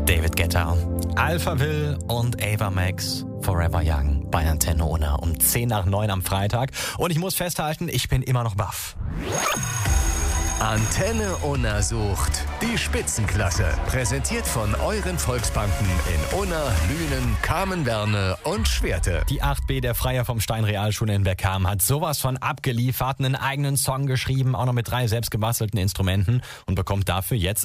David Guetta, Alpha Will und Ava Max, Forever Young bei Antenne Unna um 8:50 am Freitag. Und ich muss festhalten, ich bin immer noch baff. Antenne Unna sucht die Spitzenklasse. Präsentiert von euren Volksbanken in Unna, Lünen, Kamen-Werne und Schwerte. Die 8B der Freier vom Stein Realschule in Bergham hat sowas von abgeliefert, einen eigenen Song geschrieben, auch noch mit 3 selbstgebastelten Instrumenten und bekommt dafür jetzt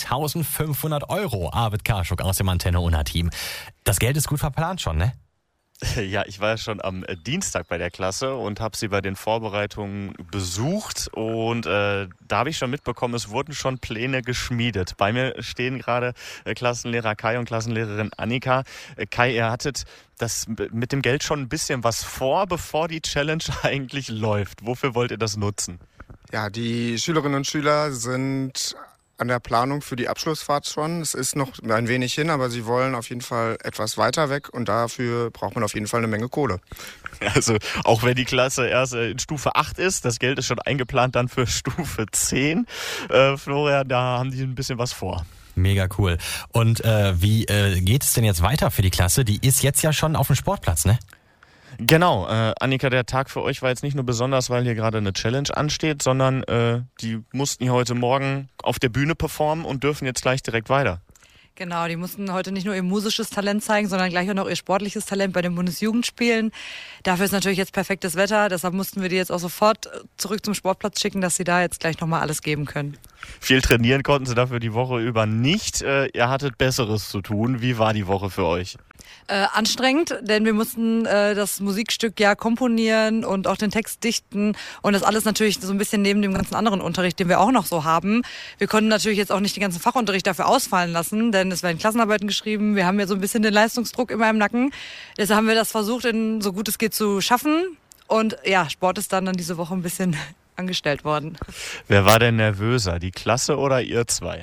1.500 €. Arvid Karschuk aus dem Antenne Unna Team. Das Geld ist gut verplant schon, ne? Ja, ich war ja schon am Dienstag bei der Klasse und habe sie bei den Vorbereitungen besucht und da habe ich schon mitbekommen, es wurden schon Pläne geschmiedet. Bei mir stehen gerade Klassenlehrer Kai und Klassenlehrerin Annika. Kai, ihr hattet das mit dem Geld schon ein bisschen was vor, bevor die Challenge eigentlich läuft. Wofür wollt ihr das nutzen? Ja, die Schülerinnen und Schüler sind an der Planung für die Abschlussfahrt schon. Es ist noch ein wenig hin, aber sie wollen auf jeden Fall etwas weiter weg und dafür braucht man auf jeden Fall eine Menge Kohle. Also auch wenn die Klasse erst in Stufe 8 ist, das Geld ist schon eingeplant dann für Stufe 10. Florian, da haben die ein bisschen was vor. Mega cool. Und wie geht es denn jetzt weiter für die Klasse? Die ist jetzt ja schon auf dem Sportplatz, ne? Genau, Annika, der Tag für euch war jetzt nicht nur besonders, weil hier gerade eine Challenge ansteht, sondern die mussten hier heute Morgen auf der Bühne performen und dürfen jetzt gleich direkt weiter. Genau, die mussten heute nicht nur ihr musisches Talent zeigen, sondern gleich auch noch ihr sportliches Talent bei den Bundesjugendspielen. Dafür ist natürlich jetzt perfektes Wetter, deshalb mussten wir die jetzt auch sofort zurück zum Sportplatz schicken, dass sie da jetzt gleich nochmal alles geben können. Viel trainieren konnten sie dafür die Woche über nicht. Ihr hattet Besseres zu tun. Wie war die Woche für euch? Anstrengend, denn wir mussten das Musikstück ja komponieren und auch den Text dichten und das alles natürlich so ein bisschen neben dem ganzen anderen Unterricht, den wir auch noch so haben. Wir konnten natürlich jetzt auch nicht den ganzen Fachunterricht dafür ausfallen lassen, denn es werden Klassenarbeiten geschrieben, wir haben ja so ein bisschen den Leistungsdruck immer im Nacken. Deshalb haben wir das versucht, so gut es geht zu schaffen und ja, Sport ist dann diese Woche ein bisschen angestellt worden. Wer war denn nervöser, die Klasse oder ihr zwei?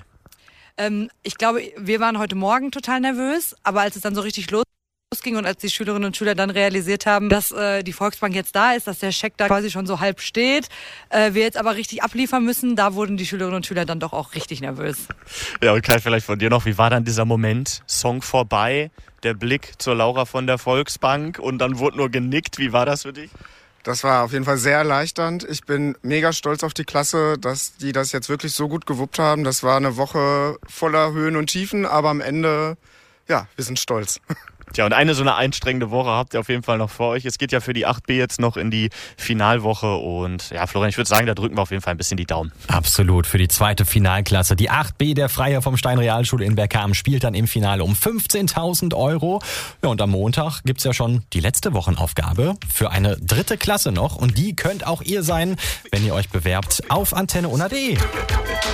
Ich glaube, wir waren heute Morgen total nervös, aber als es dann so richtig losging und als die Schülerinnen und Schüler dann realisiert haben, dass die Volksbank jetzt da ist, dass der Scheck da quasi schon so halb steht, wir jetzt aber richtig abliefern müssen, da wurden die Schülerinnen und Schüler dann doch auch richtig nervös. Ja, und Kai, vielleicht von dir noch, wie war dann dieser Moment, Song vorbei, der Blick zur Laura von der Volksbank und dann wurde nur genickt, wie war das für dich? Das war auf jeden Fall sehr erleichternd. Ich bin mega stolz auf die Klasse, dass die das jetzt wirklich so gut gewuppt haben. Das war eine Woche voller Höhen und Tiefen, aber am Ende, ja, wir sind stolz. Tja, und eine so eine anstrengende Woche habt ihr auf jeden Fall noch vor euch. Es geht ja für die 8B jetzt noch in die Finalwoche und ja, Florian, ich würde sagen, da drücken wir auf jeden Fall ein bisschen die Daumen. Absolut, für die zweite Finalklasse. Die 8B der Freier vom Stein Realschule in Bergham spielt dann im Finale um 15.000 €. Ja, und am Montag gibt's ja schon die letzte Wochenaufgabe für eine 3. Klasse noch und die könnt auch ihr sein, wenn ihr euch bewerbt auf antenne-unna.de.